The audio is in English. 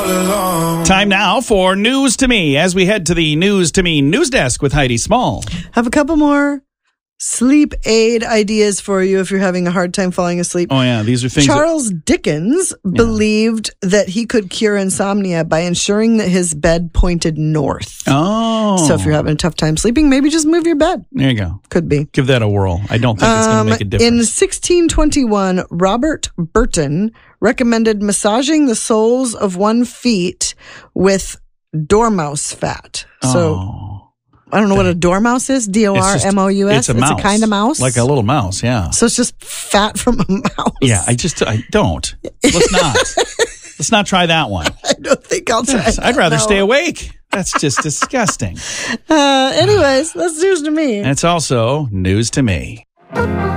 along. Time now for News to Me as we head to the News to Me news desk with Heidi Small. Have a couple more sleep aid ideas for you if you're having a hard time falling asleep. Oh, yeah. These are things. Charles Dickens believed that he could cure insomnia by ensuring that his bed pointed north. Oh. So if you're having a tough time sleeping, maybe just move your bed. There you go. Could be. Give that a whirl. I don't think it's going to make a difference. In 1621, Robert Burton recommended massaging the soles of one's feet with dormouse fat. So I don't know what a dormouse is. D-O-R-M-O-U-S. It's a mouse. It's a kind of mouse. Like a little mouse, yeah. So it's just fat from a mouse. Yeah, I don't. Let's not. Let's not try that one. I don't think I'll try that. I'd rather stay awake. That's just disgusting. Anyways, that's news to me. And it's also news to me.